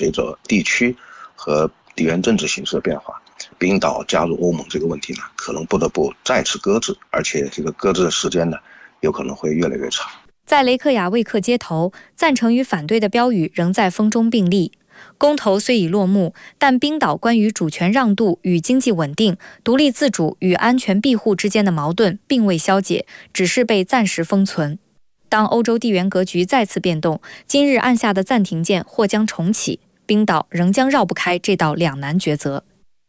随着地区和地缘政治形势的变化，冰岛加入欧盟这个问题呢，可能不得不再次搁置，而且这个搁置的时间呢，有可能会越来越长。 在雷克雅未克街头，赞成与反对的标语仍在风中并立。公投虽已落幕，但冰岛关于主权让渡与经济稳定、独立自主与安全庇护之间的矛盾并未消解，只是被暂时封存。当欧洲地缘格局再次变动，今日按下的暂停键或将重启，冰岛仍将绕不开这道两难抉择。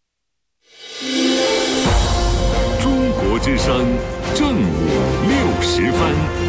中国之声正午60分。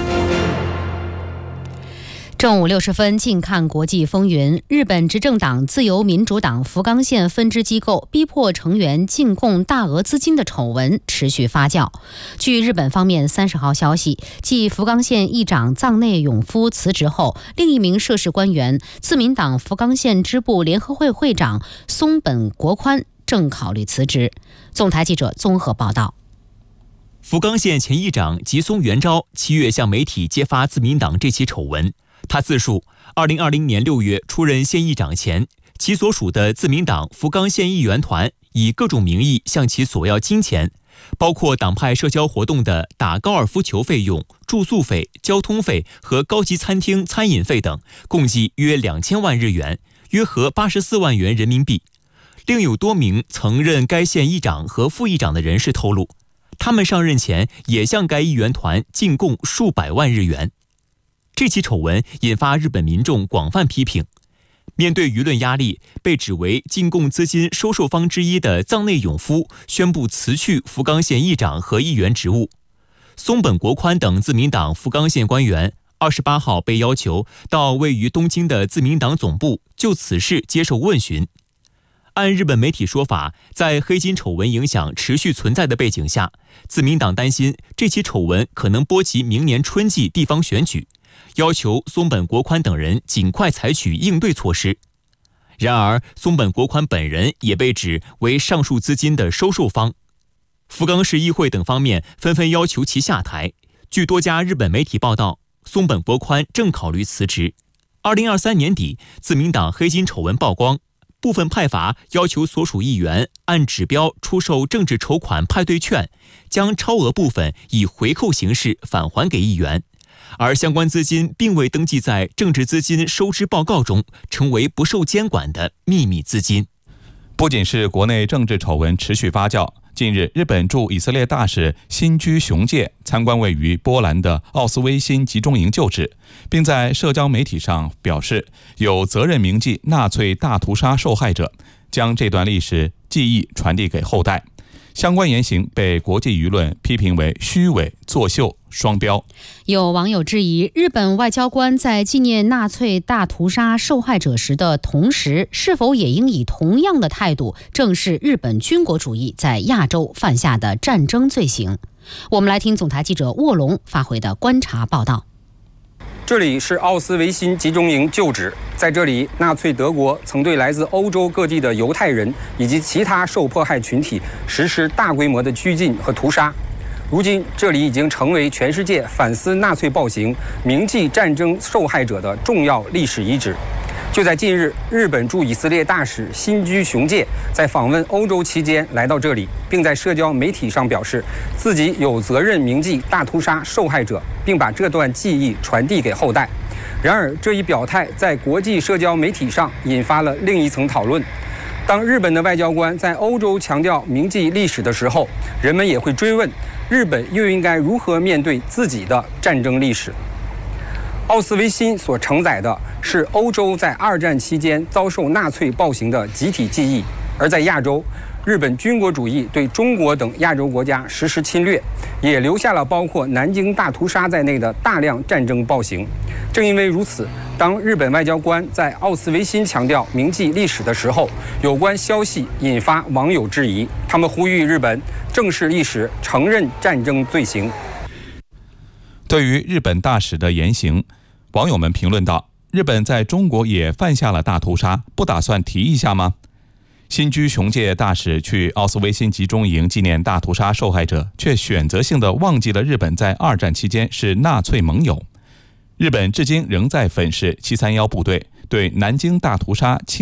正午60分，近看国际风云。日本执政党自由民主党福冈县分支机构逼迫成员进贡大额资金的丑闻持续发酵。据日本方面30号消息，继福冈县议长藏内永夫辞职后，另一名涉事官员自民党福冈县支部联合会会长松本国宽正考虑辞职。总台记者综合报道。 福冈县前议长吉松元昭7月向媒体揭发自民党这起丑闻。他自述，2020年6月出任县议长前，其所属的自民党福冈县议员团以各种名义向其索要金钱，包括党派社交活动的打高尔夫球费用、住宿费、交通费和高级餐厅餐饮费等，共计约2000万日元，约合84万元人民币。另有多名曾任该县议长和副议长的人士透露，他们上任前也向该议员团进贡数百万日元。这起丑闻引发日本民众广泛批评。面对舆论压力，被指为进贡资金收受方之一的藏内永夫宣布辞去福冈县议长和议员职务。松本国宽等自民党福冈县官员28号被要求到位于东京的自民党总部就此事接受问询。按日本媒体说法，在黑金丑闻影响持续存在的背景下，自民党担心这起丑闻可能波及明年春季地方选举，要求松本国宽等人尽快采取应对措施。然而，松本国宽本人也被指为上述资金的收受方。福冈市议会等方面纷纷要求其下台。据多家日本媒体报道，松本国宽正考虑辞职。2023年底，自民党黑金丑闻曝光，部分派阀要求所属议员按指标出售政治筹款派对券，将超额部分以回扣形式返还给议员。而相关资金并未登记在政治资金收支报告中，成为不受监管的秘密资金。 不仅是国内政治丑闻持续发酵，近日日本驻以色列大使新居雄介参观位于波兰的奥斯威辛集中营旧址，并在社交媒体上表示有责任铭记纳粹大屠杀受害者，将这段历史记忆传递给后代。相关言行被国际舆论批评为虚伪、作秀、双标。 有网友质疑，日本外交官在纪念纳粹大屠杀受害者时的同时，是否也应以同样的态度正视日本军国主义在亚洲犯下的战争罪行？我们来听总台记者卧龙发回的观察报道。 这里是奥斯维辛集中营旧址，在这里，纳粹德国曾对来自欧洲各地的犹太人以及其他受迫害群体实施大规模的拘禁和屠杀。如今，这里已经成为全世界反思纳粹暴行、铭记战争受害者的重要历史遗址。就在近日，日本驻以色列大使新居雄介在访问欧洲期间来到这里，并在社交媒体上表示自己有责任铭记大屠杀受害者，并把这段记忆传递给后代。然而，这一表态在国际社交媒体上引发了另一层讨论。当日本的外交官在欧洲强调铭记历史的时候，人们也会追问，日本又应该如何面对自己的战争历史？奥斯维辛所承载的是欧洲在二战期间遭受纳粹暴行的集体记忆，而在亚洲，日本军国主义对中国等亚洲国家实施侵略，也留下了包括南京大屠杀在内的大量战争暴行。正因为如此，当日本外交官在奥斯维辛强调铭记历史的时候，有关消息引发网友质疑，他们呼吁日本正视历史，承认战争罪行。 对于日本大使的言行，网友们评论道：日本在中国也犯下了大屠杀，不打算提一下吗？新居雄介大使去奥斯维辛集中营纪念大屠杀受害者，却选择性地忘记了日本在二战期间是纳粹盟友。日本至今仍在粉饰731部队对南京大屠杀